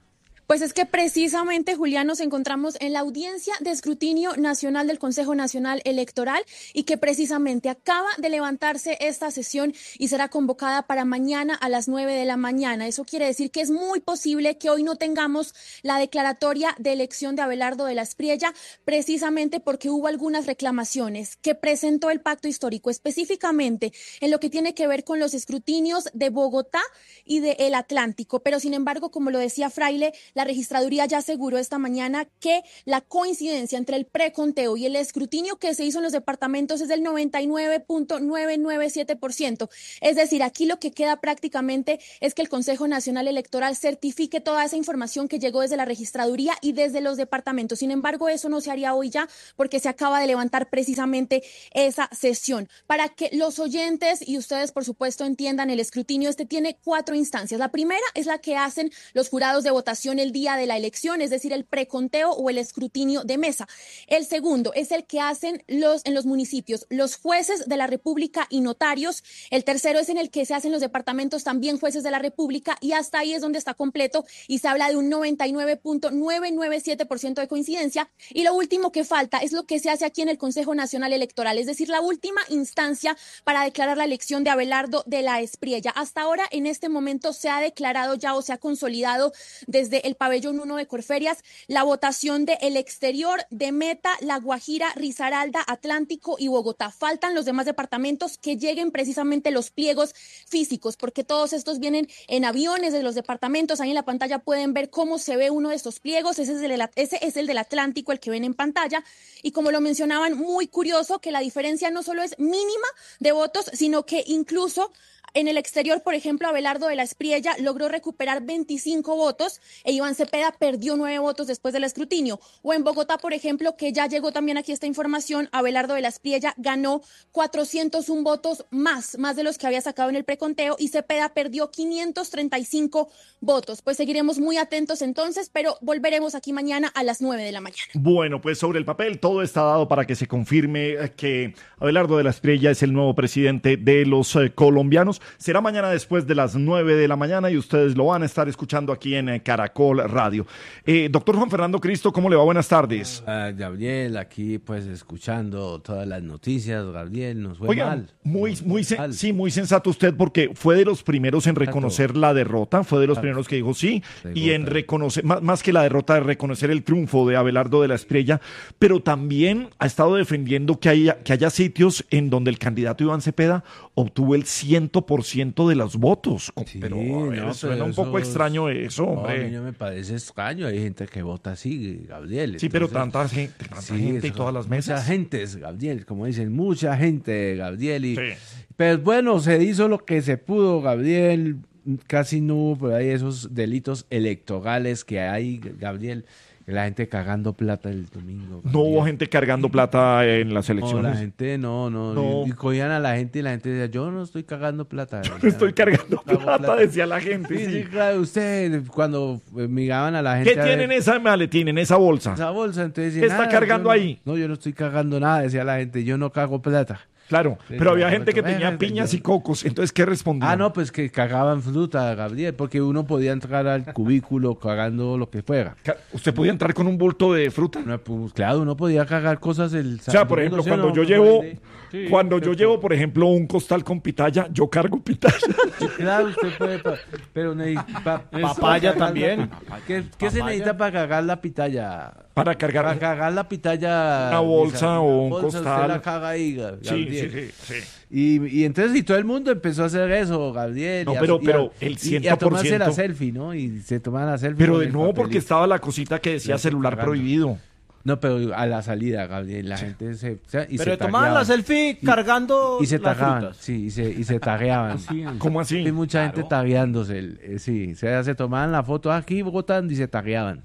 Speaker 6: Pues es que precisamente, Julián, nos encontramos en la audiencia de escrutinio nacional del Consejo Nacional Electoral y que precisamente acaba de levantarse esta sesión y será convocada para mañana a las nueve de la mañana. Eso quiere decir que es muy posible que hoy no tengamos la declaratoria de elección de Abelardo de la Espriella, precisamente porque hubo algunas reclamaciones que presentó el Pacto Histórico, específicamente en lo que tiene que ver con los escrutinios de Bogotá y de El Atlántico. Pero sin embargo, como lo decía Fraile, la registraduría ya aseguró esta mañana que la coincidencia entre el preconteo y el escrutinio que se hizo en los departamentos es del noventa y nueve punto novecientos noventa y siete por ciento. Es decir, aquí lo que queda prácticamente es que el Consejo Nacional Electoral certifique toda esa información que llegó desde la registraduría y desde los departamentos. Sin embargo, eso no se haría hoy ya porque se acaba de levantar precisamente esa sesión. Para que los oyentes y ustedes, por supuesto, entiendan el escrutinio, este tiene cuatro instancias. La primera es la que hacen los jurados de votación el día de la elección, es decir, el preconteo o el escrutinio de mesa. El segundo es el que hacen los en los municipios los jueces de la República y notarios. El tercero es en el que se hacen los departamentos también jueces de la República y hasta ahí es donde está completo y se habla de un noventa y nueve punto novecientos noventa y siete por ciento de coincidencia. Y lo último que falta es lo que se hace aquí en el Consejo Nacional Electoral, es decir, la última instancia para declarar la elección de Abelardo de la Espriella. Hasta ahora, en este momento, se ha declarado ya o se ha consolidado desde el pabellón uno de Corferias la votación de El Exterior, de Meta, La Guajira, Risaralda, Atlántico y Bogotá. Faltan los demás departamentos que lleguen precisamente los pliegos físicos, porque todos estos vienen en aviones de los departamentos. Ahí en la pantalla pueden ver cómo se ve uno de estos pliegos. Ese es el, ese es el del Atlántico, el que ven en pantalla. Y como lo mencionaban, muy curioso que la diferencia no solo es mínima de votos, sino que incluso en El Exterior, por ejemplo, Abelardo de la Espriella logró recuperar veinticinco votos e Iván Cepeda perdió nueve votos después del escrutinio. O en Bogotá, por ejemplo, que ya llegó también aquí esta información, Abelardo de la Espriella ganó cuatrocientos uno votos más, más de los que había sacado en el preconteo y Cepeda perdió quinientos treinta y cinco votos. Pues seguiremos muy atentos entonces, pero volveremos aquí mañana a las nueve de la mañana.
Speaker 2: Bueno, pues sobre el papel todo está dado para que se confirme que Abelardo de la Espriella es el nuevo presidente de los eh, colombianos. Será mañana después de las nueve de la mañana y ustedes lo van a estar escuchando aquí en Caracol Radio. Eh, doctor Juan Fernando Cristo, ¿cómo le va? Buenas tardes.
Speaker 13: Uh, Gabriel, aquí pues escuchando todas las noticias, Gabriel, nos fue
Speaker 2: Oiga,
Speaker 13: mal.
Speaker 2: Muy,
Speaker 13: nos
Speaker 2: muy,
Speaker 13: fue
Speaker 2: sen-
Speaker 13: mal.
Speaker 2: sí, muy sensato usted porque fue de los primeros en reconocer la derrota, fue de los primeros que dijo sí, y en reconocer, más, más que la derrota, de reconocer el triunfo de Abelardo de la Espriella, pero también ha estado defendiendo que haya, que haya sitios en donde el candidato Iván Cepeda obtuvo el cien por ciento de los votos.
Speaker 13: Sí,
Speaker 2: pero a ver,
Speaker 13: no,
Speaker 2: suena
Speaker 13: pero
Speaker 2: un poco
Speaker 13: eso
Speaker 2: extraño
Speaker 13: es-
Speaker 2: eso,
Speaker 13: no,
Speaker 2: hombre.
Speaker 13: a mí no me parece extraño, hay gente que vota así, Gabriel.
Speaker 2: Sí, pero
Speaker 13: entonces-
Speaker 2: tanta gente, tanta gente y
Speaker 13: eso,
Speaker 2: todas las mesas.
Speaker 13: Mucha gente, Gabriel, como dicen, mucha gente, Gabriel. Y, Pues bueno, se hizo lo que se pudo, Gabriel. Casi no hubo por ahí esos delitos electorales que hay, Gabriel. La gente cagando plata el domingo.
Speaker 2: No hubo gente cargando plata en las
Speaker 13: No,
Speaker 2: elecciones.
Speaker 13: la gente no, no.
Speaker 2: No.
Speaker 13: Y, y cogían a la gente y la gente decía, yo no estoy cagando plata.
Speaker 2: No estoy cargando
Speaker 13: Cago
Speaker 2: plata, decía la gente.
Speaker 13: Sí,
Speaker 2: sí.
Speaker 13: sí, claro, usted cuando eh, miraban a la gente.
Speaker 2: ¿Qué
Speaker 13: a ver,
Speaker 2: tienen en esa maletín, en esa bolsa?
Speaker 13: esa bolsa? Entonces,
Speaker 2: ¿Qué está
Speaker 13: nada,
Speaker 2: cargando
Speaker 13: yo no-
Speaker 2: ahí?
Speaker 13: No, yo no estoy cagando nada, decía la gente, yo no cago plata.
Speaker 2: Claro,
Speaker 13: Sí,
Speaker 2: pero había
Speaker 13: no,
Speaker 2: gente que
Speaker 13: bueno,
Speaker 2: tenía
Speaker 13: bueno,
Speaker 2: piñas
Speaker 13: yo-
Speaker 2: y cocos. Entonces, ¿qué respondían?
Speaker 13: Ah, no, pues que cagaban fruta, Gabriel, porque uno podía entrar al cubículo cagando lo que fuera.
Speaker 2: Ca- ¿Usted podía entrar con un bulto de fruta?
Speaker 13: No, pues, claro, uno podía cagar cosas el
Speaker 2: O sea, por ejemplo,
Speaker 13: ¿sí o
Speaker 2: cuando
Speaker 13: no?
Speaker 2: yo llevo,
Speaker 13: Sí,
Speaker 2: cuando yo
Speaker 13: pero-
Speaker 2: llevo, por ejemplo, un costal con pitaya, yo cargo pitaya.
Speaker 13: Sí, claro, usted puede, pa- pero necesita
Speaker 8: Papaya también.
Speaker 13: ¿Qué, qué se necesita para cagar la pitaya?
Speaker 2: Para cargar
Speaker 13: Para cagar la pitaya.
Speaker 2: una bolsa o un
Speaker 13: bolsa, usted
Speaker 2: costal.
Speaker 13: la caga ahí, Ga-
Speaker 2: Sí,
Speaker 13: Gabriel.
Speaker 2: sí, sí, sí.
Speaker 13: Y, y entonces, y todo el mundo empezó a hacer eso, Gabriel.
Speaker 2: No,
Speaker 13: y a-
Speaker 2: pero-
Speaker 13: y a-
Speaker 2: pero el
Speaker 13: y-
Speaker 2: cien
Speaker 13: Y a
Speaker 2: por
Speaker 13: tomarse
Speaker 2: ciento.
Speaker 13: la selfie, ¿no? Y se tomaban la selfie.
Speaker 2: Pero
Speaker 13: con
Speaker 2: de
Speaker 13: el
Speaker 2: no, porque
Speaker 13: papelito.
Speaker 2: estaba la cosita que decía
Speaker 13: La
Speaker 2: celular
Speaker 13: propaganda.
Speaker 2: prohibido.
Speaker 13: No, pero a la salida, Gabriel, la gente se... o sea, y
Speaker 8: Pero
Speaker 13: se
Speaker 8: tomaban
Speaker 13: tagueaban.
Speaker 8: la selfie
Speaker 13: Y-
Speaker 8: cargando
Speaker 13: Y se
Speaker 8: las
Speaker 13: tagueaban,
Speaker 8: frutas.
Speaker 13: sí, y se, y se tagueaban.
Speaker 2: ¿Cómo así?
Speaker 13: Hay mucha gente tagueándose, el- eh, sí, se, se tomaban la foto aquí, votando y se tagueaban.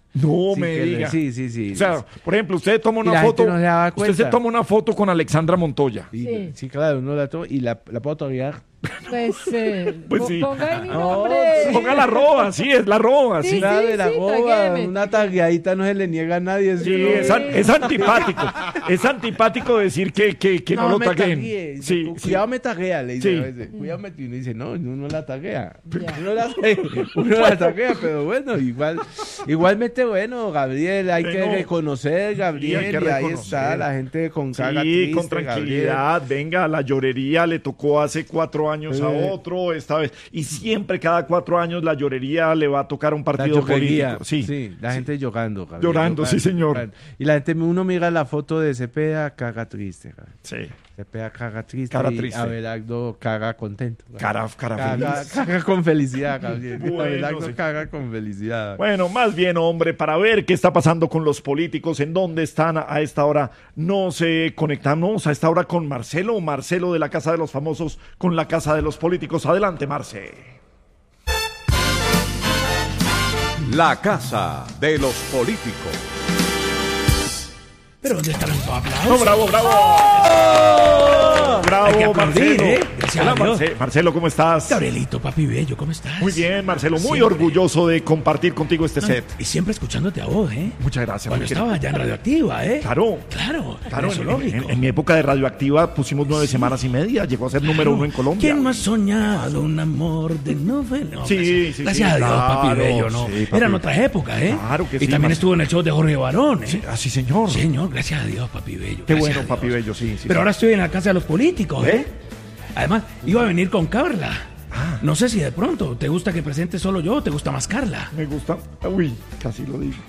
Speaker 2: No
Speaker 13: sí,
Speaker 2: me
Speaker 13: le,
Speaker 2: diga.
Speaker 13: sí, sí, sí.
Speaker 2: O sea, por ejemplo, usted toma una
Speaker 13: la
Speaker 2: foto,
Speaker 13: gente no se daba
Speaker 2: usted
Speaker 13: cuenta.
Speaker 2: se toma una foto con Alexandra Montoya.
Speaker 13: Y,
Speaker 7: Sí.
Speaker 13: sí, claro, uno la toma y la, la puedo todavía.
Speaker 7: Pues, eh,
Speaker 2: Pues
Speaker 7: po-
Speaker 2: sí.
Speaker 7: ponga ahí mi
Speaker 13: No,
Speaker 7: nombre.
Speaker 2: Ponga la arroba, sí, es la arroba, sí.
Speaker 7: Sí,
Speaker 13: Claro, de la
Speaker 7: sí,
Speaker 13: boba,
Speaker 7: taguéeme.
Speaker 13: una tagueadita no se le niega a nadie.
Speaker 2: Sí,
Speaker 13: ¿no?
Speaker 2: es, an- es antipático. Es antipático decir que, que, que no, lo
Speaker 13: me
Speaker 2: taguen.
Speaker 13: taguee.
Speaker 2: Sí,
Speaker 13: Cu-
Speaker 2: sí.
Speaker 13: Cuidado me taguea, le dice
Speaker 2: Sí.
Speaker 13: a veces. Cuidado me y uno dice, no, uno la taguea.
Speaker 7: Ya.
Speaker 13: Uno la, uno la taguea, pero bueno, igual, igualmente bueno, Gabriel, hay que
Speaker 2: Bueno,
Speaker 13: reconocer, Gabriel,
Speaker 2: sí, hay
Speaker 13: y,
Speaker 2: que
Speaker 13: ahí
Speaker 2: reconocer.
Speaker 13: está la gente con caga
Speaker 2: Sí,
Speaker 13: triste,
Speaker 2: con tranquilidad. Venga, la llorería le tocó hace cuatro años a
Speaker 13: Eh.
Speaker 2: otro, esta vez. Y siempre, cada cuatro años, la llorería le va a tocar a un
Speaker 13: La
Speaker 2: partido
Speaker 13: llorería,
Speaker 2: político. Sí,
Speaker 13: sí, la gente llorando. Gabriel,
Speaker 2: Llorando, sí, señor.
Speaker 13: llorando. Y la gente, uno mira la foto de Cepeda, caga triste. Gabriel.
Speaker 2: sí.
Speaker 13: Cepeda caga triste
Speaker 2: Cara
Speaker 13: y
Speaker 2: triste.
Speaker 13: Abelardo caga contento. Gabriel.
Speaker 2: Cara, cara
Speaker 13: Caga,
Speaker 2: feliz.
Speaker 13: caga con felicidad, Gabriel.
Speaker 2: Bueno,
Speaker 13: Abelardo
Speaker 2: sí.
Speaker 13: caga con felicidad.
Speaker 2: Bueno, más bien, hombre, para ver qué está pasando con los políticos, en dónde están a esta hora, no se conectamos a esta hora con Marcelo, Marcelo de la Casa de los Famosos, con la Casa de los Políticos. Adelante, Marce.
Speaker 21: La Casa de los Políticos.
Speaker 11: ¿Pero dónde están los aplausos?
Speaker 2: No, bravo, bravo.
Speaker 11: Hay que
Speaker 2: Bravo,
Speaker 11: aplaudir,
Speaker 2: Marcelo.
Speaker 11: ¿eh? Gracias
Speaker 2: Hola,
Speaker 11: a Dios.
Speaker 2: Marce- Marcelo, ¿cómo estás?
Speaker 11: Gabrielito, papi bello, ¿cómo estás?
Speaker 2: Muy bien, Marcelo, muy
Speaker 11: Siempre.
Speaker 2: orgulloso de compartir contigo este
Speaker 11: No,
Speaker 2: set.
Speaker 11: Y siempre escuchándote a vos, ¿eh?
Speaker 2: Muchas gracias.
Speaker 11: Cuando
Speaker 2: mi
Speaker 11: estaba
Speaker 2: querido.
Speaker 11: allá en Radioactiva, ¿eh?
Speaker 2: Claro.
Speaker 11: Claro,
Speaker 2: Claro,
Speaker 11: eso
Speaker 2: en,
Speaker 11: lógico.
Speaker 2: en- en mi época de Radioactiva pusimos nueve semanas y media, llegó a ser número uno en Colombia.
Speaker 11: ¿Quién no ha soñado un amor de novela? No,
Speaker 2: Sí,
Speaker 11: gracias,
Speaker 2: sí,
Speaker 11: gracias
Speaker 2: sí,
Speaker 11: a Dios,
Speaker 2: claro,
Speaker 11: papi bello, ¿no?
Speaker 2: sí, papi.
Speaker 11: Eran otras épocas, ¿eh?
Speaker 2: Claro que
Speaker 11: y
Speaker 2: sí,
Speaker 11: también
Speaker 2: Marcelo.
Speaker 11: estuvo en el show de Jorge Barón, ¿eh?
Speaker 2: Sí, así, señor.
Speaker 11: Señor, gracias a Dios, papi bello.
Speaker 2: Qué
Speaker 11: gracias
Speaker 2: bueno,
Speaker 11: a Dios.
Speaker 2: papi bello, sí. sí
Speaker 11: Pero
Speaker 2: sí.
Speaker 11: ahora estoy en la casa de los políticos, ¿eh? Además, iba a venir con Carla.
Speaker 2: Ah.
Speaker 11: No sé si de pronto te gusta que presente solo yo o te gusta más Carla.
Speaker 2: Me gusta. Uy, casi lo digo.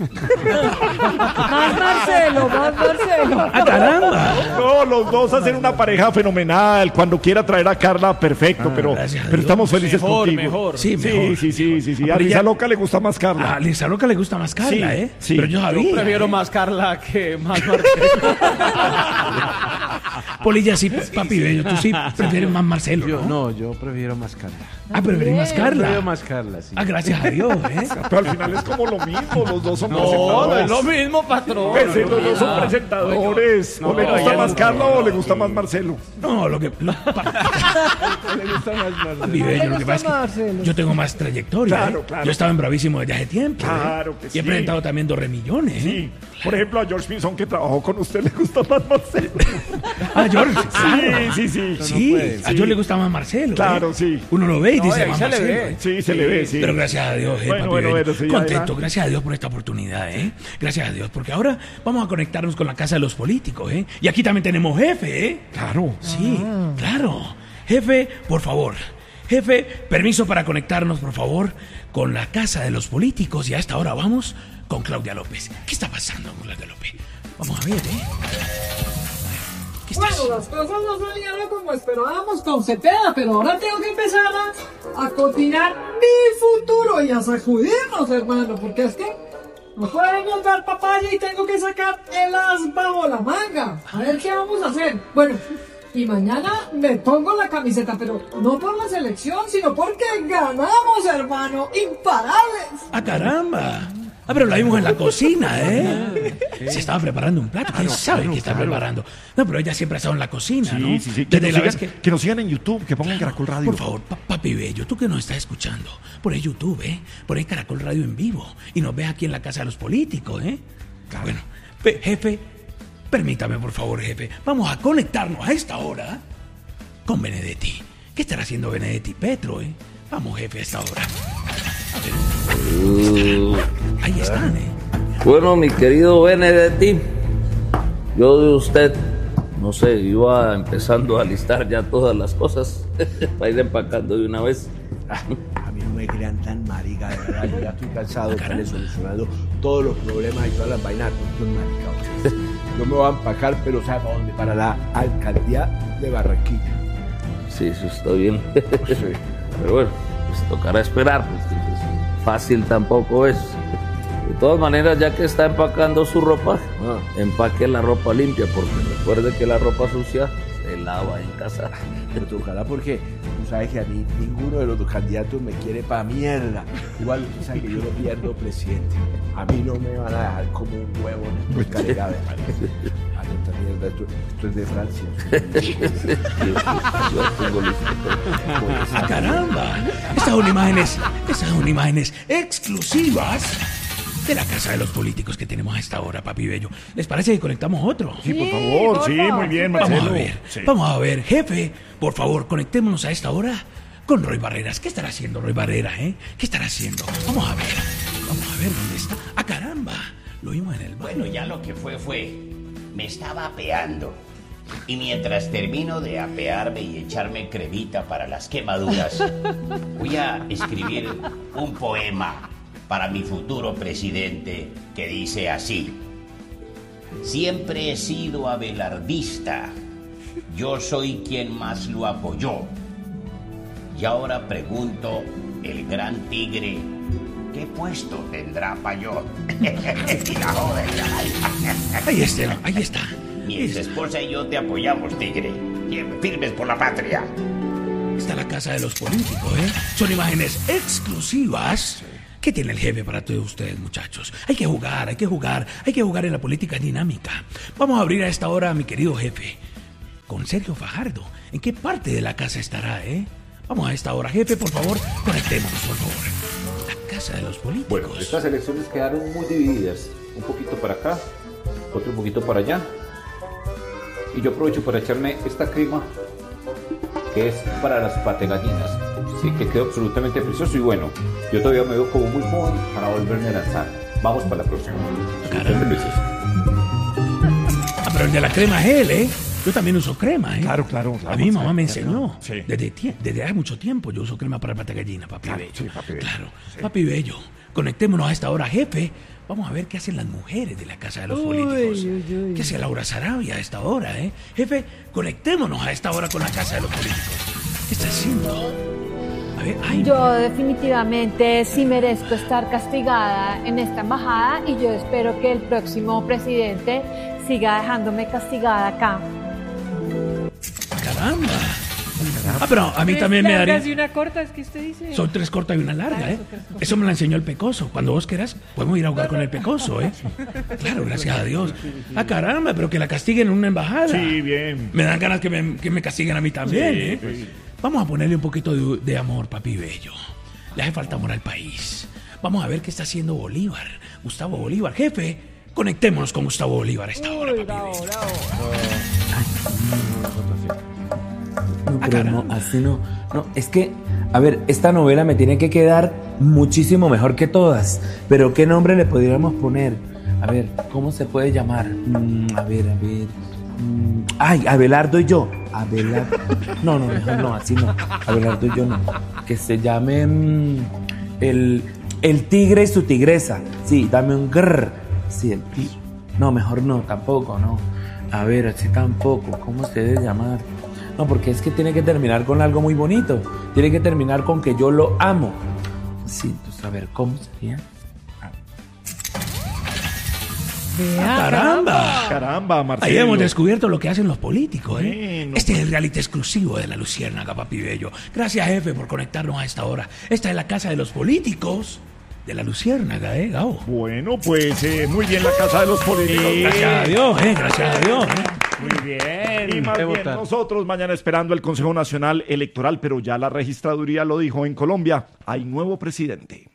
Speaker 7: Más Marcelo, más Marcelo.
Speaker 11: ¡Ah, caramba!
Speaker 2: No, los dos hacen una pareja fenomenal. Cuando quiera traer a Carla, perfecto. pero
Speaker 11: gracias a
Speaker 2: pero
Speaker 11: Dios.
Speaker 2: estamos felices
Speaker 5: Mejor,
Speaker 2: contigo.
Speaker 5: mejor.
Speaker 11: Sí,
Speaker 2: Sí,
Speaker 11: mejor.
Speaker 2: sí, sí, sí, sí.
Speaker 11: Ah,
Speaker 2: A
Speaker 11: pero
Speaker 2: Lisa
Speaker 11: ya-
Speaker 2: Loca le gusta más Carla.
Speaker 11: A Lisa Loca le gusta más Carla,
Speaker 2: Sí,
Speaker 11: ¿eh?
Speaker 2: sí.
Speaker 11: Pero yo sabía.
Speaker 5: Yo prefiero más Carla que más Marcelo.
Speaker 11: Polilla, sí, papi bello, tú sí prefieres más Marcelo,
Speaker 13: Yo,
Speaker 11: ¿no?
Speaker 13: no, yo prefiero más Carla.
Speaker 11: Ah, preferís más
Speaker 13: Prefiero
Speaker 11: Carla.
Speaker 13: más Carla, sí.
Speaker 11: Ah, gracias a Dios, ¿eh?
Speaker 2: Pero al final es como lo mismo. Los dos son
Speaker 5: No, no
Speaker 2: presentadores.
Speaker 5: es lo mismo, patrón.
Speaker 2: Pues, los dos son presentadores.
Speaker 5: No,
Speaker 2: o le
Speaker 5: no,
Speaker 2: gusta
Speaker 5: ya
Speaker 2: más
Speaker 5: no,
Speaker 2: Carla
Speaker 5: no,
Speaker 2: o le
Speaker 5: no,
Speaker 2: gusta
Speaker 5: sí.
Speaker 2: más Marcelo.
Speaker 11: No, lo que... Lo, pa-
Speaker 13: Le gusta más Marcelo.
Speaker 11: papi bello, lo que pasa es que
Speaker 7: Marcelo.
Speaker 11: yo tengo más trayectoria,
Speaker 2: Claro,
Speaker 11: ¿eh?
Speaker 2: claro.
Speaker 11: Yo estaba en Bravísimo desde hace tiempo, ¿eh?
Speaker 2: Claro que
Speaker 11: Y he
Speaker 2: sí.
Speaker 11: presentado también dos remillones, ¿eh?
Speaker 2: Sí. Por ejemplo, a George Pinson, que trabajó con usted, le gusta más Marcelo.
Speaker 11: Ah, George, claro.
Speaker 2: Sí, sí, sí.
Speaker 11: Sí,
Speaker 13: puede,
Speaker 11: a George le gusta más Marcelo.
Speaker 2: Claro,
Speaker 11: ¿eh?
Speaker 2: sí.
Speaker 11: Uno lo ve y
Speaker 5: No,
Speaker 11: dice
Speaker 5: y ahí
Speaker 11: más
Speaker 5: se le
Speaker 11: Marcelo.
Speaker 5: ve.
Speaker 11: ¿eh?
Speaker 2: Sí, se le ve, sí.
Speaker 11: Pero gracias a Dios, eh,
Speaker 2: Bueno,
Speaker 11: papi
Speaker 2: bueno,
Speaker 11: bello.
Speaker 2: bueno, sí,
Speaker 11: Contento,
Speaker 2: adelante.
Speaker 11: gracias a Dios por esta oportunidad, ¿eh? Gracias a Dios, porque ahora vamos a conectarnos con la casa de los políticos, ¿eh? Y aquí también tenemos jefe, ¿eh?
Speaker 2: Claro.
Speaker 11: Sí, claro. Jefe, por favor. Jefe, permiso para conectarnos, por favor, con la casa de los políticos. Y a esta hora vamos con Claudia López. ¿Qué está pasando con Claudia López? Vamos a ver, ¿eh? ¿Qué estás-
Speaker 23: Bueno, las cosas no salieron como esperábamos con Cepeda, pero ahora tengo que empezar a, a coordinar mi futuro y a sacudirnos, hermano, porque es que no podemos dar papaya y tengo que sacar el as bajo la manga. A ver qué vamos a hacer. Bueno, y mañana me pongo la camiseta, pero no por la selección, sino porque ganamos, hermano, imparables.
Speaker 11: ¡Ah, caramba! Ah, pero la vimos en la cocina, ¿eh? Se estaba preparando un plato. ¿Quién sabe qué está preparando? No, pero ella siempre ha estado en la cocina, ¿no?
Speaker 2: Sí, sí, sí. Que
Speaker 11: Desde
Speaker 2: nos,
Speaker 11: la
Speaker 2: sigan,
Speaker 11: vez que...
Speaker 2: que nos sigan en YouTube, que pongan Caracol Radio.
Speaker 11: Por favor, pa- papi bello, tú que nos estás escuchando, por ahí YouTube, ¿eh? Por ahí Caracol Radio en vivo. Y nos ves aquí en la casa de los políticos, ¿eh? Bueno, pe- jefe, permítame, por favor, jefe. Vamos a conectarnos a esta hora con Benedetti. ¿Qué estará haciendo Benedetti Petro, eh? Vamos, jefe, a esta hora. A ver. Ahí están, ¿eh?
Speaker 24: Bueno, mi querido Benedetti, yo de usted, no sé, iba empezando a listar ya todas las cosas para ir empacando de una vez.
Speaker 25: A mí no me crean tan marica, de verdad. Yo ya estoy cansado de estarle solucionando todos los problemas y todas las vainas con estos maricados. Yo me voy a empacar, pero ¿sabe para dónde? Para la alcaldía de Barranquilla.
Speaker 24: Sí, eso está bien. Pero bueno, pues tocará esperar, pues, pues, fácil tampoco es. De todas maneras, ya que está empacando su ropa,
Speaker 25: Ah.
Speaker 24: empaque la ropa limpia, porque recuerde que la ropa sucia se lava en casa.
Speaker 25: Pero tocará porque, tú sabes que a mí ninguno de los dos candidatos me quiere pa' mierda. Igual, tú sabes que yo no pierdo presidente. A mí no me van a dejar como un huevo en el cargado. Ah, no, esta mierda, esto, esto es de Francia.
Speaker 11: ¡Ah, caramba! Estas son imágenes, estas son imágenes exclusivas de la casa de los políticos que tenemos a esta hora, papi bello. ¿Les parece que conectamos otro?
Speaker 2: Sí, por favor, sí, muy bien, Marcelo.
Speaker 11: Vamos a ver,
Speaker 2: Sí.
Speaker 11: vamos a ver, jefe, por favor, conectémonos a esta hora con Roy Barreras. ¿Qué estará haciendo Roy Barreras, eh? ¿Qué estará haciendo? Vamos a ver, vamos a ver dónde está. ¡Ah, caramba! Lo vimos en el baño.
Speaker 16: Bueno, ya lo que fue fue, me estaba apeando. Y mientras termino de apearme y echarme cremita para las quemaduras, voy a escribir un poema para mi futuro presidente que dice así: siempre he sido abelardista, yo soy quien más lo apoyó. Y ahora pregunto, el gran tigre, ¿qué puesto tendrá Payot? Y la joda,
Speaker 11: ahí está, ahí está.
Speaker 16: Mi ex esposa y yo te apoyamos, tigre. Firmes por la patria.
Speaker 11: Está la casa de los políticos, ¿eh? Son imágenes exclusivas. ¿Qué tiene el jefe para todos ustedes, muchachos? Hay que jugar, hay que jugar, hay que jugar en la política dinámica. Vamos a abrir a esta hora, mi querido jefe, con Sergio Fajardo. ¿En qué parte de la casa estará, eh? Vamos a esta hora, jefe, por favor, conectémonos, por favor. La casa de los políticos.
Speaker 17: Bueno, estas elecciones quedaron muy divididas. Un poquito para acá, otro un poquito para allá. Y yo aprovecho para echarme esta crema que es para las pategallinas. Sí, que quedó absolutamente precioso. Y bueno, yo todavía me veo como muy joven para volverme a lanzar. Vamos para la próxima.
Speaker 11: Ah, pero el de la crema es él, ¿eh? Yo también uso crema, ¿eh?
Speaker 2: Claro, claro. claro
Speaker 11: a mí mi mamá
Speaker 2: sí,
Speaker 11: me enseñó.
Speaker 2: Sí.
Speaker 11: Desde, tie- desde hace mucho tiempo yo uso crema para pata gallina, papi
Speaker 2: Claro,
Speaker 11: bello.
Speaker 2: sí, papi bello.
Speaker 11: Claro,
Speaker 2: Sí.
Speaker 11: papi bello. Conectémonos a esta hora, jefe. Vamos a ver qué hacen las mujeres de la casa de los
Speaker 7: Uy,
Speaker 11: políticos.
Speaker 7: uy, uy.
Speaker 11: ¿Qué hace Laura Sarabia a esta hora, eh? Jefe, conectémonos a esta hora con la casa de los políticos. ¿Qué está haciendo? A ver, ay,
Speaker 7: Yo definitivamente sí merezco estar castigada en esta embajada y yo espero que el próximo presidente siga dejándome castigada acá.
Speaker 11: caramba. Ah, pero a mí también me daría...
Speaker 7: Y una corta, es que usted dice.
Speaker 11: Son tres cortas y una larga,
Speaker 7: Ah,
Speaker 11: ¿eh?
Speaker 7: eso, tres cortas.
Speaker 11: Eso me lo enseñó el Pecoso. Cuando vos quieras, podemos ir a jugar con el Pecoso, ¿eh? Claro, gracias a Dios. Ah, caramba, pero que la castiguen en una embajada.
Speaker 2: Sí, bien.
Speaker 11: Me dan ganas que me, que me castiguen a mí también,
Speaker 2: Sí,
Speaker 11: ¿eh?
Speaker 2: sí.
Speaker 11: Vamos a ponerle un poquito de, de amor, papi bello. Le hace falta amor al país. Vamos a ver qué está haciendo Bolívar. Gustavo Bolívar. Jefe, conectémonos con Gustavo Bolívar a esta hora, papi bello.
Speaker 18: No, pero no, así no. No, es que, a ver, esta novela me tiene que quedar muchísimo mejor que todas. Pero ¿qué nombre le podríamos poner? A ver, ¿cómo se puede llamar? Mm, a ver, a ver. Mm, ay, Abelardo y yo. Abelardo. No, no, mejor no, así no. Abelardo y yo no. Que se llame mm, el, el tigre y su tigresa. Sí, dame un grrr. Sí, el tigre. No, mejor no, tampoco, no. A ver, así tampoco. ¿Cómo se debe llamar? No, porque es que tiene que terminar con algo muy bonito. Tiene que terminar con que yo lo amo. Sí, entonces, a ver, ¿cómo sería?
Speaker 11: Ah, caramba.
Speaker 2: Caramba, Marcelo.
Speaker 11: Ahí hemos descubierto lo que hacen los políticos, ¿eh?
Speaker 2: Bueno,
Speaker 11: Este es el reality exclusivo de La Luciérnaga, papi bello. Gracias, jefe, por conectarnos a esta hora. Esta es la casa de los políticos de La Luciérnaga, ¿eh, Gao?
Speaker 2: Bueno, pues eh, muy bien la casa de los políticos.
Speaker 11: Gracias a Dios, ¿eh? Gracias a Dios, ¿eh?
Speaker 5: Muy bien.
Speaker 2: Y más
Speaker 5: Te
Speaker 2: bien
Speaker 5: votaron.
Speaker 2: nosotros mañana esperando el Consejo Nacional Electoral, pero ya la registraduría lo dijo en Colombia, hay nuevo presidente.